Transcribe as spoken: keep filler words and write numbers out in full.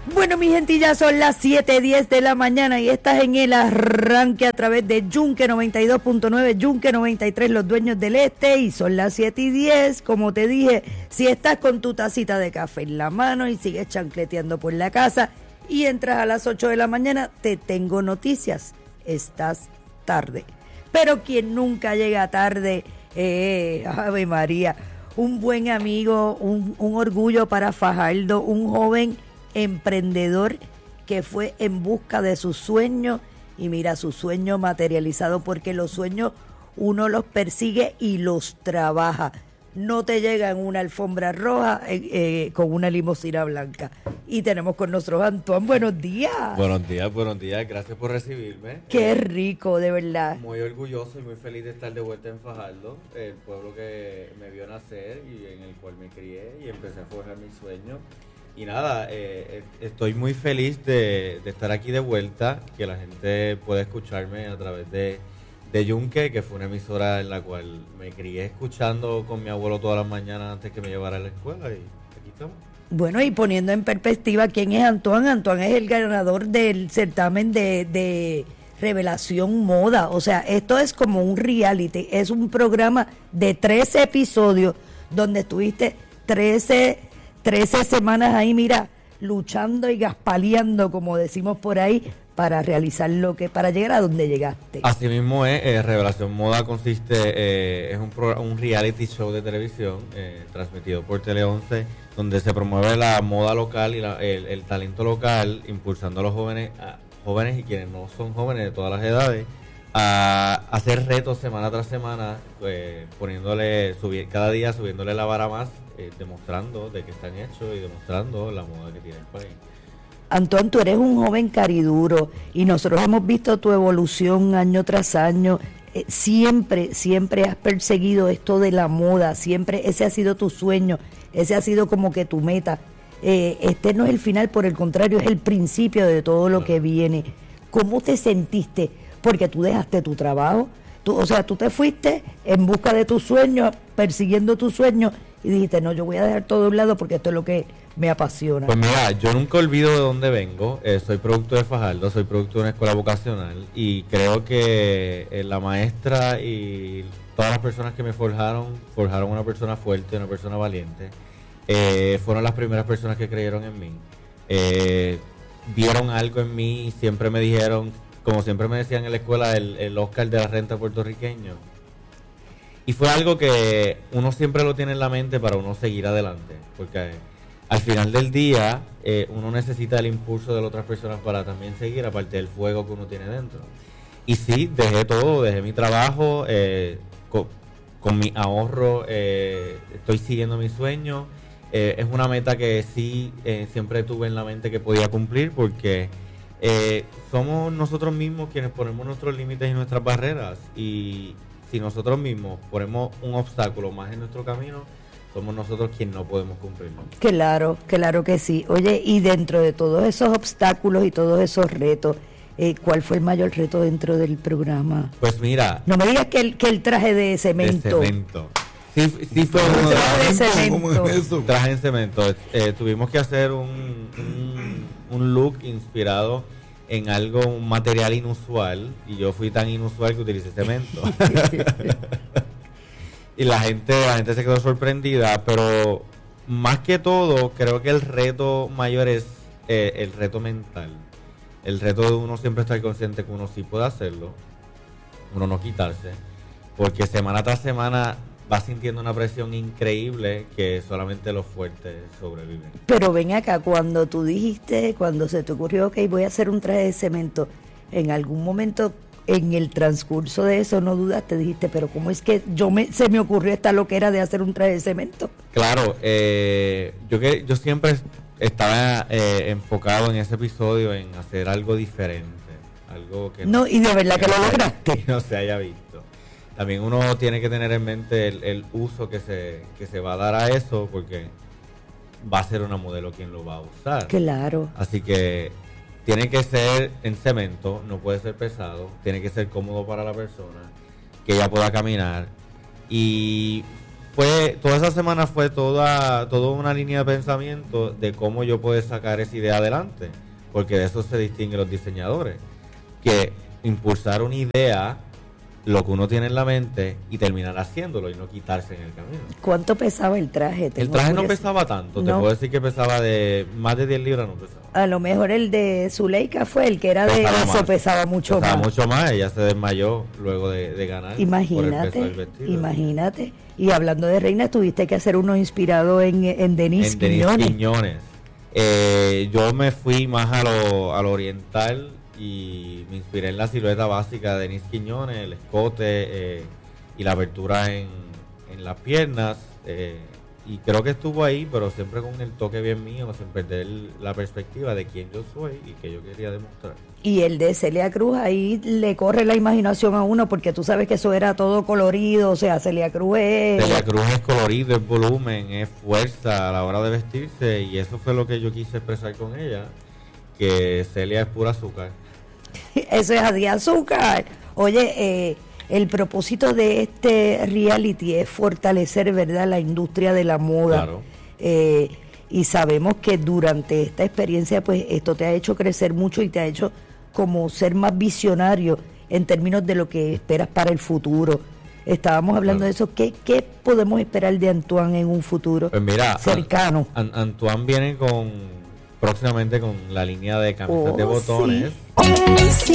Bueno, mi gente, ya son las siete diez de la mañana y estás en el arranque a través de Yunque noventa y dos punto nueve, Yunque noventa y tres, los dueños del este, y son las siete y diez. Como te dije, si estás con tu tacita de café en la mano y sigues chancleteando por la casa y entras a las ocho de la mañana, te tengo noticias. Estás tarde. Pero quien nunca llega tarde, eh, Ave María, un buen amigo, un, un orgullo para Fajardo, un joven emprendedor que fue en busca de sus sueños y mira su sueño materializado, porque los sueños uno los persigue y los trabaja, no te llega en una alfombra roja eh, eh, con una limusina blanca. Y tenemos con nosotros a Antoine. Buenos días. Buenos días, buenos días, gracias por recibirme. Qué rico, de verdad. Muy orgulloso y muy feliz de estar de vuelta en Fajardo, el pueblo que me vio nacer y en el cual me crié y empecé a forjar mis sueños. Y nada, eh, estoy muy feliz de, de estar aquí de vuelta, que la gente pueda escucharme a través de, de Yunque, que fue una emisora en la cual me crié escuchando con mi abuelo todas las mañanas antes que me llevara a la escuela, y aquí estamos. Bueno, y poniendo en perspectiva quién es Antoine, Antoine es el ganador del certamen de, de Revelación Moda. O sea, esto es como un reality, es un programa de trece episodios donde estuviste trece semanas ahí, mira, luchando y gaspaleando, como decimos por ahí, para realizar lo que, para llegar a donde llegaste. Así mismo es, eh, Revelación Moda consiste, eh, es un, pro, un reality show de televisión eh, transmitido por Tele once, donde se promueve la moda local y la, el, el talento local, impulsando a los jóvenes, a jóvenes y quienes no son jóvenes de todas las edades, a hacer retos semana tras semana, eh, poniéndole, subir, cada día subiéndole la vara más, eh, demostrando de que están hechos y demostrando la moda que tiene el país. Antoine, tú eres un joven cariduro y nosotros hemos visto tu evolución año tras año. Eh, siempre, siempre has perseguido esto de la moda, siempre ese ha sido tu sueño, ese ha sido como que tu meta. Eh, este no es el final, por el contrario, es el principio de todo lo que viene. ¿Cómo te sentiste? Porque tú dejaste tu trabajo, tú, o sea, tú te fuiste en busca de tus sueños, persiguiendo tus sueños, y dijiste, no, yo voy a dejar todo a un lado porque esto es lo que me apasiona. Pues mira, yo nunca olvido de dónde vengo. Eh, soy producto de Fajardo, soy producto de una escuela vocacional y creo que eh, la maestra y todas las personas que me forjaron, forjaron una persona fuerte, una persona valiente. Eh, fueron las primeras personas que creyeron en mí. Eh, vieron algo en mí y siempre me dijeron, como siempre me decían en la escuela, el, el Oscar de la renta puertorriqueño. Y fue algo que uno siempre lo tiene en la mente para uno seguir adelante, porque al final del día eh, uno necesita el impulso de las otras personas para también seguir, aparte del fuego que uno tiene dentro. Y sí, dejé todo, dejé mi trabajo, eh, con, con mi ahorro, eh, estoy siguiendo mi sueño. Eh, es una meta que sí eh, siempre tuve en la mente que podía cumplir, porque eh, somos nosotros mismos quienes ponemos nuestros límites y nuestras barreras, y si nosotros mismos ponemos un obstáculo más en nuestro camino, somos nosotros quienes no podemos cumplirlo. Claro, claro que sí. Oye, y dentro de todos esos obstáculos y todos esos retos, eh, ¿cuál fue el mayor reto dentro del programa? Pues mira, no me digas que el, que el traje de cemento. De cemento. Sí, sí fue un traje de cemento. Es eso? Traje en cemento. Eh, tuvimos que hacer un, un, un look inspirado en algo, un material inusual, y yo fui tan inusual que utilicé cemento. Y la gente, la gente se quedó sorprendida, pero más que todo, creo que el reto mayor es eh, el reto mental. El reto de uno siempre estar consciente que uno sí puede hacerlo, uno no quitarse, porque semana tras semana vas sintiendo una presión increíble que solamente los fuertes sobreviven. Pero ven acá, cuando tú dijiste, cuando se te ocurrió, ok, voy a hacer un traje de cemento, en algún momento en el transcurso de eso no dudaste, dijiste, pero ¿cómo es que yo me se me ocurrió esta loquera de hacer un traje de cemento? Claro, eh, yo que yo siempre estaba eh, enfocado en ese episodio en hacer algo diferente, algo que no, no y de verdad que, que lo lograste, que no se haya visto. También uno tiene que tener en mente el, el uso que se que se va a dar a eso, porque va a ser una modelo quien lo va a usar. Claro. Así que tiene que ser en cemento, no puede ser pesado, tiene que ser cómodo para la persona, que ella pueda caminar. Y fue toda esa semana fue toda, toda una línea de pensamiento de cómo yo puedo sacar esa idea adelante, porque de eso se distinguen los diseñadores, que impulsar una idea, lo que uno tiene en la mente, y terminar haciéndolo y no quitarse en el camino. ¿Cuánto pesaba el traje? El traje no pesaba tanto, no. Te puedo decir que pesaba de más de diez libras, no pesaba. A lo mejor el de Zuleika fue el que era de eso, pesaba mucho pesaba más. mucho más, ella se desmayó luego de, de ganar. Imagínate, por el peso del vestido. Imagínate. Y hablando de reina, tuviste que hacer uno inspirado en, en Denise en Quiñones. Denise Quiñones. Eh, yo me fui más a lo, a lo oriental y me inspiré en la silueta básica de Denise Quiñones, el escote eh, y la abertura en, en las piernas. Eh, y creo que estuvo ahí, pero siempre con el toque bien mío, sin perder la perspectiva de quién yo soy y que yo quería demostrar. Y el de Celia Cruz, ahí le corre la imaginación a uno, porque tú sabes que eso era todo colorido, o sea, Celia Cruz es... Celia Cruz es colorido, es volumen, es fuerza a la hora de vestirse, y eso fue lo que yo quise expresar con ella, que Celia es pura azúcar. Eso es así, azúcar. Oye, eh, el propósito de este reality es fortalecer, ¿verdad?, la industria de la moda. Claro. Eh, y sabemos que durante esta experiencia, pues, esto te ha hecho crecer mucho y te ha hecho como ser más visionario en términos de lo que esperas para el futuro. Estábamos hablando claro. de eso. ¿Qué, ¿Qué podemos esperar de Antoine en un futuro pues mira, cercano? An, An, Antoine viene con próximamente con la línea de camisas oh, de botones. Sí.